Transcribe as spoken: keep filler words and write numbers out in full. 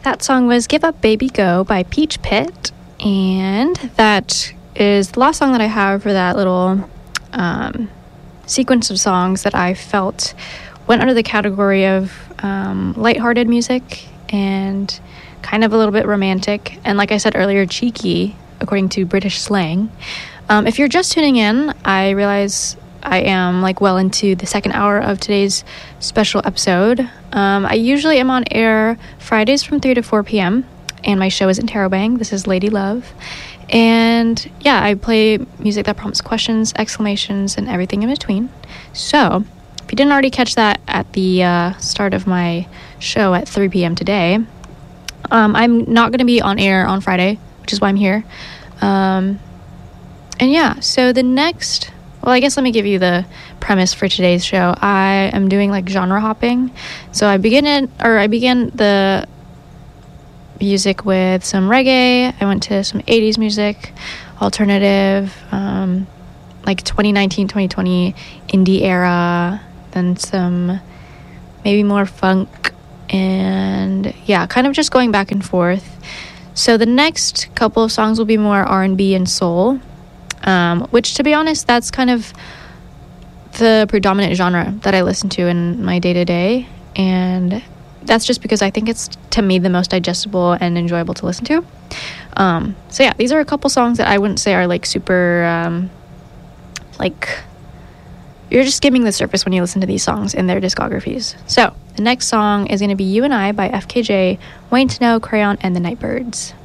That song was Give Up Baby Go by Peach Pit, and that is the last song that I have for that little um, sequence of songs that I felt went under the category of um, lighthearted music and kind of a little bit romantic, and like I said earlier, cheeky, according to British slang. Um, if you're just tuning in, I realize I am like well into the second hour of today's special episode. Um, I usually am on air Fridays from three to four p.m. and my show is in Tarobang. This is Lady Love. And yeah, I play music that prompts questions, exclamations, and everything in between. So if you didn't already catch that at the uh, start of my show at three p.m. today, um, I'm not going to be on air on Friday, which is why I'm here. Um, and yeah, so the next... Well, I guess let me give you the premise for today's show. I am doing like genre hopping. So I begin it, or I began the music with some reggae. I went to some eighties music, alternative, um, like twenty nineteen, twenty twenty indie era, then some maybe more funk, and yeah, kind of just going back and forth. So the next couple of songs will be more R and B and soul. Um, which, to be honest, that's kind of the predominant genre that I listen to in my day-to-day, and that's just because I think it's, to me, the most digestible and enjoyable to listen to. Um, so yeah, these are a couple songs that I wouldn't say are, like, super, um, like, you're just skimming the surface when you listen to these songs in their discographies. So, the next song is going to be You and I by F K J, Wayne Snow, Crayon, and the Nightbirds.